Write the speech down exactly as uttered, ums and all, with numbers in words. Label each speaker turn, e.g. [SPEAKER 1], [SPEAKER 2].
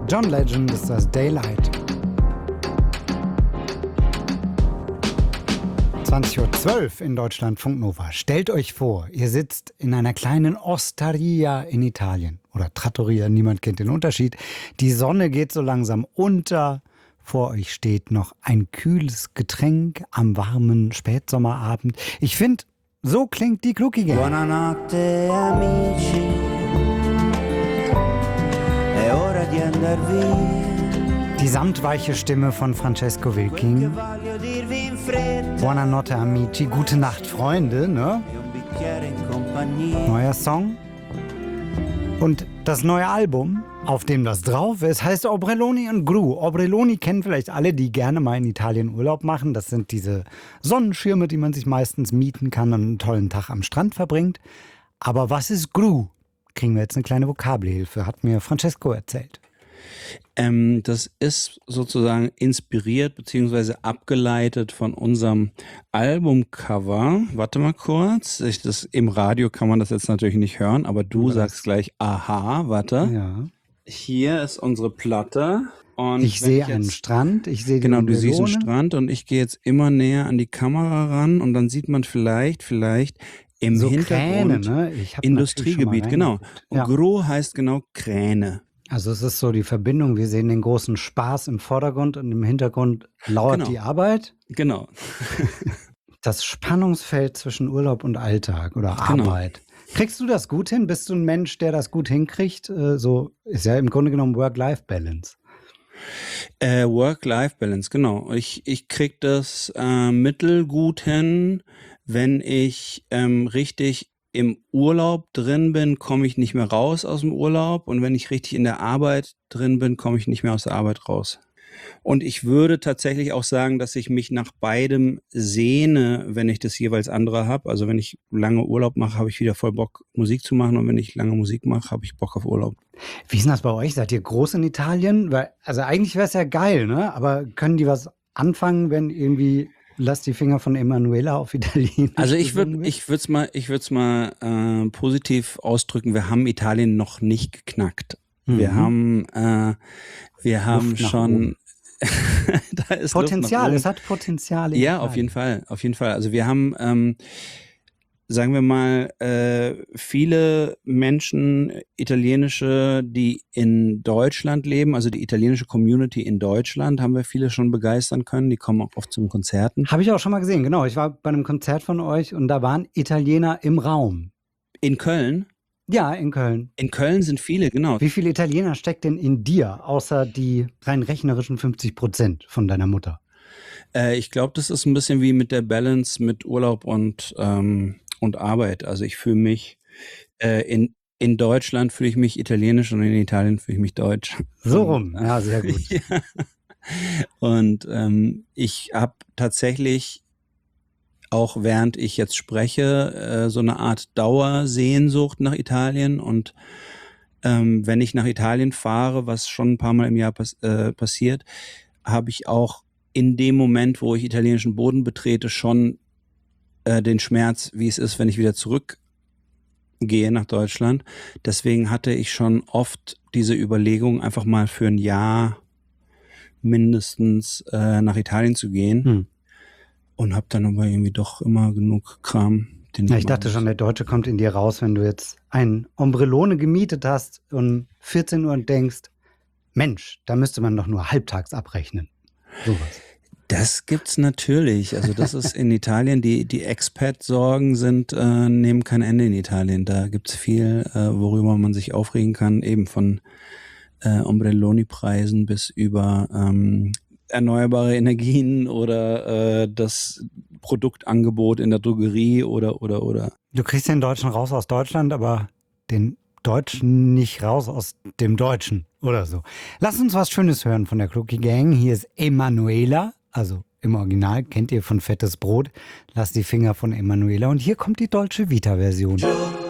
[SPEAKER 1] John Legend ist das Daylight. zwanzig Uhr zwölf in Deutschland, Funknova. Stellt euch vor, ihr sitzt in einer kleinen Osteria in Italien. Oder Trattoria, niemand kennt den Unterschied. Die Sonne geht so langsam unter. Vor euch steht noch ein kühles Getränk am warmen Spätsommerabend. Ich finde, so klingt die Klucki Gang.
[SPEAKER 2] Buonanotte amici, è ora di andar via.
[SPEAKER 1] Die samtweiche Stimme von Francesco Wilking. Buonanotte amici, gute Nacht Freunde, ne? Neuer Song. Und das neue Album, auf dem das drauf ist, heißt Ombrelloni und Gru. Ombrelloni kennen vielleicht alle, die gerne mal in Italien Urlaub machen. Das sind diese Sonnenschirme, die man sich meistens mieten kann und einen tollen Tag am Strand verbringt. Aber was ist Gru? Kriegen wir jetzt eine kleine Vokabelhilfe, hat mir Francesco erzählt.
[SPEAKER 3] Ähm, das ist sozusagen inspiriert bzw. abgeleitet von unserem Albumcover. Warte mal kurz. Ich, das, im Radio kann man das jetzt natürlich nicht hören, aber du
[SPEAKER 1] Was?
[SPEAKER 3] sagst gleich, aha, warte.
[SPEAKER 1] Ja.
[SPEAKER 3] Hier ist unsere Platte. Und
[SPEAKER 1] Ich
[SPEAKER 3] wenn
[SPEAKER 1] sehe
[SPEAKER 3] jetzt-
[SPEAKER 1] einen Strand, ich sehe die
[SPEAKER 3] Genau, du siehst einen
[SPEAKER 1] Melone.
[SPEAKER 3] Strand und ich gehe jetzt immer näher an die Kamera ran und dann sieht man vielleicht, vielleicht im
[SPEAKER 1] So
[SPEAKER 3] Hintergrund
[SPEAKER 1] Kräne, ne? Ich hab
[SPEAKER 3] Industriegebiet,
[SPEAKER 1] natürlich schon mal
[SPEAKER 3] genau.
[SPEAKER 1] reingeguckt.
[SPEAKER 3] Und
[SPEAKER 1] Ja.
[SPEAKER 3] Gru heißt genau Kräne.
[SPEAKER 1] Also es ist so die Verbindung, wir sehen den großen Spaß im Vordergrund und im Hintergrund lauert
[SPEAKER 3] Genau.
[SPEAKER 1] die Arbeit.
[SPEAKER 3] Genau.
[SPEAKER 1] Das Spannungsfeld zwischen Urlaub und Alltag oder
[SPEAKER 3] Genau.
[SPEAKER 1] Arbeit. Kriegst du das gut hin? Bist du ein Mensch, der das gut hinkriegt? Äh, So ist ja im Grunde genommen Work-Life-Balance.
[SPEAKER 3] Äh, Work-Life-Balance, genau. Ich, ich krieg das äh, mittelgut hin. Wenn ich ähm, richtig im Urlaub drin bin, komme ich nicht mehr raus aus dem Urlaub. Und wenn ich richtig in der Arbeit drin bin, komme ich nicht mehr aus der Arbeit raus. Und ich würde tatsächlich auch sagen, dass ich mich nach beidem sehne, wenn ich das jeweils andere habe. Also wenn ich lange Urlaub mache, habe ich wieder voll Bock, Musik zu machen. Und wenn ich lange Musik mache, habe ich Bock auf Urlaub.
[SPEAKER 1] Wie ist denn das bei euch? Seid ihr groß in Italien? Weil, also eigentlich wäre es ja geil, ne? Aber können die was anfangen, wenn irgendwie Lass die Finger von Emanuela auf Italienisch
[SPEAKER 3] Also ich
[SPEAKER 1] gesungen
[SPEAKER 3] würde,
[SPEAKER 1] wird?
[SPEAKER 3] ich würde es mal, ich würde es mal äh, positiv ausdrücken. Wir haben Italien noch nicht geknackt. Wir
[SPEAKER 1] Mhm.
[SPEAKER 3] haben, äh, wir haben
[SPEAKER 1] Luft nach
[SPEAKER 3] schon
[SPEAKER 1] oben.
[SPEAKER 3] da ist
[SPEAKER 1] Potenzial,
[SPEAKER 3] Luft nach
[SPEAKER 1] es hat Potenzial. in
[SPEAKER 3] Ja,
[SPEAKER 1] Italien.
[SPEAKER 3] auf jeden Fall, auf jeden Fall. Also wir haben, ähm, sagen wir mal, äh, viele Menschen, italienische, die in Deutschland leben, also die italienische Community in Deutschland, haben wir viele schon begeistern können. Die kommen auch oft zum Konzerten.
[SPEAKER 1] Habe ich auch schon mal gesehen, genau. Ich war bei einem Konzert von euch und da waren Italiener im Raum.
[SPEAKER 3] In Köln,
[SPEAKER 1] Ja, in Köln.
[SPEAKER 3] in Köln sind viele, genau.
[SPEAKER 1] Wie viele Italiener steckt denn in dir, außer die rein rechnerischen fünfzig Prozent von deiner Mutter?
[SPEAKER 3] Äh, ich glaube, das ist ein bisschen wie mit der Balance mit Urlaub und, ähm, und Arbeit. Also ich fühle mich äh, in, in Deutschland fühle ich mich italienisch und in Italien fühle ich mich deutsch.
[SPEAKER 1] So
[SPEAKER 3] Und,
[SPEAKER 1] rum, ja, sehr gut.
[SPEAKER 3] ja. Und ähm, ich habe tatsächlich auch während ich jetzt spreche, äh, so eine Art Dauersehnsucht nach Italien. Und ähm, wenn ich nach Italien fahre, was schon ein paar Mal im Jahr pass äh, passiert, habe ich auch in dem Moment, wo ich italienischen Boden betrete, schon äh, den Schmerz, wie es ist, wenn ich wieder zurückgehe nach Deutschland. Deswegen hatte ich schon oft diese Überlegung, einfach mal für ein Jahr mindestens äh, nach Italien zu gehen.
[SPEAKER 1] Hm.
[SPEAKER 3] Und habe dann aber irgendwie doch immer genug Kram. Den
[SPEAKER 1] Ja, ich dachte schon, der Deutsche kommt in dir raus, wenn du jetzt ein Ombrellone gemietet hast um vierzehn Uhr und denkst, Mensch, da müsste man doch nur halbtags abrechnen. Sowas.
[SPEAKER 3] Das gibt's natürlich. Also das ist in Italien, die, die Expat-Sorgen sind, äh, nehmen kein Ende in Italien. Da gibt's viel, äh, worüber man sich aufregen kann, eben von äh, Ombrelloni-Preisen bis über ähm, erneuerbare Energien oder äh, das Produktangebot in der Drogerie oder, oder, oder.
[SPEAKER 1] Du kriegst den Deutschen raus aus Deutschland, aber den Deutschen nicht raus aus dem Deutschen oder so. Lass uns was Schönes hören von der Klucki Gang. Hier ist Emanuela, also im Original kennt ihr von Fettes Brot. Lass die Finger von Emanuela. Und hier kommt die deutsche Vita-Version.